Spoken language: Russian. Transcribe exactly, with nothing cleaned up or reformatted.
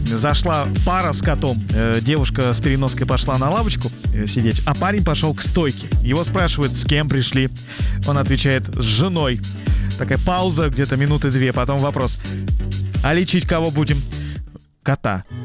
Зашла пара с котом. Э, девушка с переноской пошла на лавочку э, сидеть, а парень пошел к стойке. Его спрашивают, с кем пришли. Он отвечает, с женой. Такая пауза, где-то минуты две. Потом вопрос, а лечить кого будем? Кота.